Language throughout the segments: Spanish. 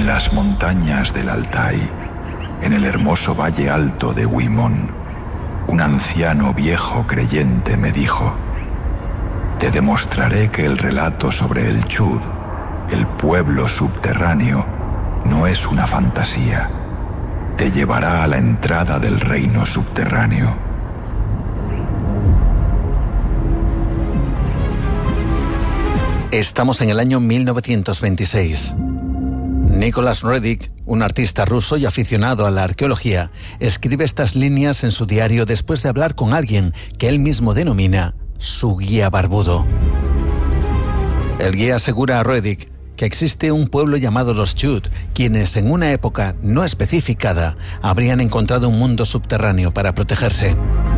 En las montañas del Altai, en el hermoso valle alto de Wimon, un anciano viejo creyente me dijo: te demostraré que el relato sobre el Chud, el pueblo subterráneo, no es una fantasía. Te llevará a la entrada del reino subterráneo. Estamos en el año 1926. Nicholas Riddick, un artista ruso y aficionado a la arqueología, escribe estas líneas en su diario después de hablar con alguien que él mismo denomina su guía barbudo. El guía asegura a Riddick que existe un pueblo llamado los Chud, quienes en una época no especificada habrían encontrado un mundo subterráneo para protegerse.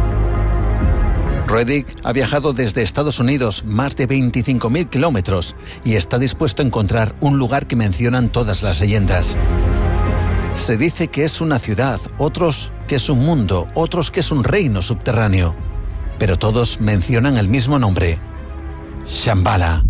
Riddick ha viajado desde Estados Unidos más de 25.000 kilómetros y está dispuesto a encontrar un lugar que mencionan todas las leyendas. Se dice que es una ciudad, otros que es un mundo, otros que es un reino subterráneo, pero todos mencionan el mismo nombre: Shambhala.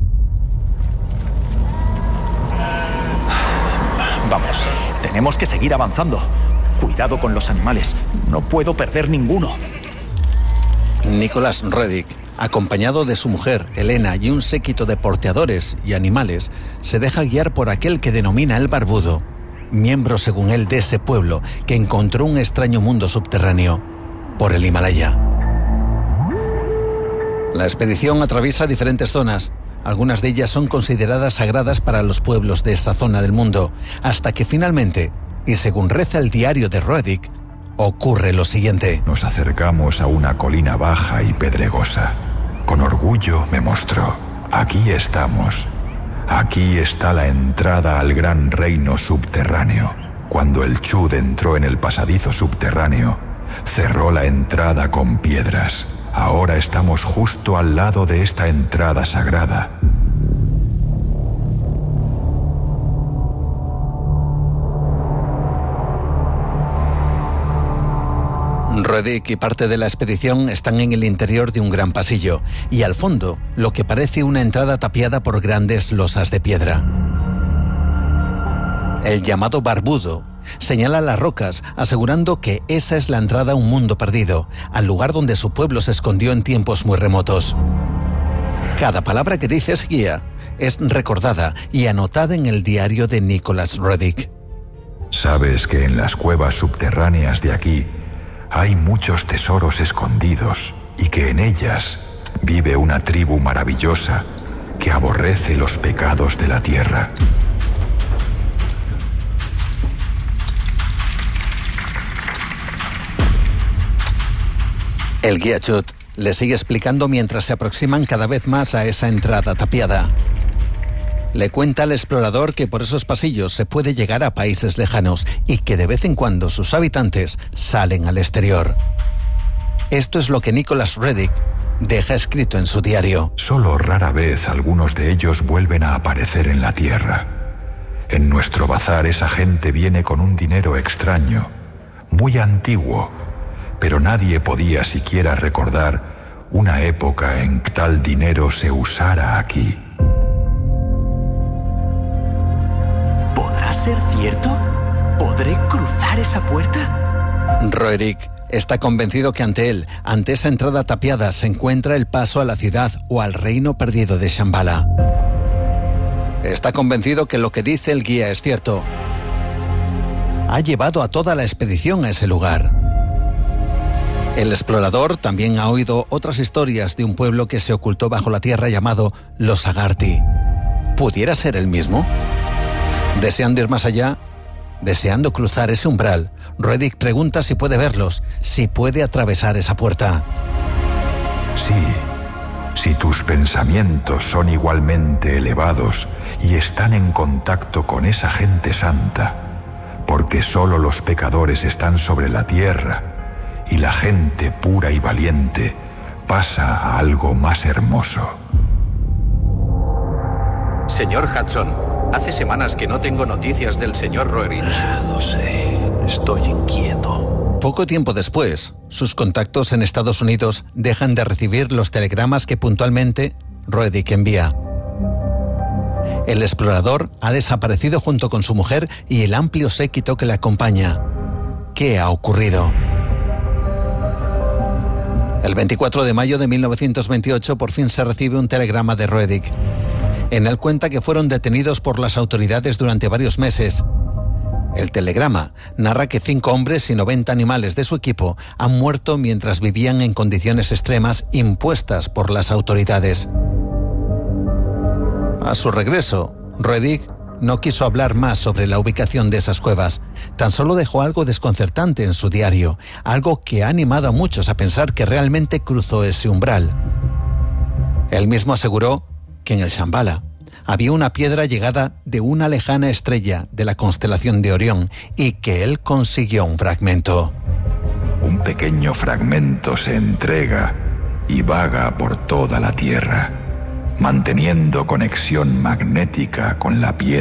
Vamos, tenemos que seguir avanzando. Cuidado con los animales, no puedo perder ninguno. Nicholas Riddick, acompañado de su mujer, Elena, y un séquito de porteadores y animales, se deja guiar por aquel que denomina el Barbudo, miembro según él de ese pueblo que encontró un extraño mundo subterráneo por el Himalaya. La expedición atraviesa diferentes zonas. Algunas de ellas son consideradas sagradas para los pueblos de esa zona del mundo, hasta que finalmente, y según reza el diario de Riddick, ocurre lo siguiente. Nos acercamos a una colina baja y pedregosa. Con orgullo me mostró: aquí estamos. Aquí está la entrada al gran reino subterráneo. Cuando el Chud entró en el pasadizo subterráneo, cerró la entrada con piedras. Ahora estamos justo al lado de esta entrada sagrada. Riddick y parte de la expedición están en el interior de un gran pasillo y al fondo lo que parece una entrada tapiada por grandes losas de piedra. El llamado Barbudo señala las rocas, asegurando que esa es la entrada a un mundo perdido, al lugar donde su pueblo se escondió en tiempos muy remotos. Cada palabra que dice ese guía es recordada y anotada en el diario de Nicholas Riddick. Sabes que en las cuevas subterráneas de aquí hay muchos tesoros escondidos y que en ellas vive una tribu maravillosa que aborrece los pecados de la tierra. El guía Chud le sigue explicando mientras se aproximan cada vez más a esa entrada tapiada. Le cuenta al explorador que por esos pasillos se puede llegar a países lejanos y que de vez en cuando sus habitantes salen al exterior. Esto es lo que Nicholas Riddick deja escrito en su diario. Solo rara vez algunos de ellos vuelven a aparecer en la tierra. En nuestro bazar esa gente viene con un dinero extraño, muy antiguo, pero nadie podía siquiera recordar una época en que tal dinero se usara aquí. ¿Podrá ser cierto? ¿Podré cruzar esa puerta? Riddick está convencido que ante él, ante esa entrada tapiada, se encuentra el paso a la ciudad o al reino perdido de Shambhala. Está convencido que lo que dice el guía es cierto. Ha llevado a toda la expedición a ese lugar. El explorador también ha oído otras historias de un pueblo que se ocultó bajo la tierra llamado Los Agarti. ¿Pudiera ser el mismo? Deseando ir más allá, deseando cruzar ese umbral, Riddick pregunta si puede verlos, si puede atravesar esa puerta. Sí, si tus pensamientos son igualmente elevados y están en contacto con esa gente santa, porque solo los pecadores están sobre la tierra y la gente pura y valiente pasa a algo más hermoso. Señor Hudson, hace semanas que no tengo noticias del señor Roerich. Lo sé, estoy inquieto. Poco tiempo después, sus contactos en Estados Unidos dejan de recibir los telegramas que puntualmente Riddick envía. El explorador ha desaparecido junto con su mujer y el amplio séquito que le acompaña. ¿Qué ha ocurrido? El 24 de mayo de 1928 por fin se recibe un telegrama de Roedig. En él cuenta que fueron detenidos por las autoridades durante varios meses. El telegrama narra que 5 hombres y 90 animales de su equipo han muerto mientras vivían en condiciones extremas impuestas por las autoridades. A su regreso, Roedig no quiso hablar más sobre la ubicación de esas cuevas. Tan solo dejó algo desconcertante en su diario, algo que ha animado a muchos a pensar que realmente cruzó ese umbral. Él mismo aseguró que en el Shambhala había una piedra llegada de una lejana estrella de la constelación de Orión y que él consiguió un fragmento. Un pequeño fragmento se entrega y vaga por toda la Tierra, manteniendo conexión magnética con la piedra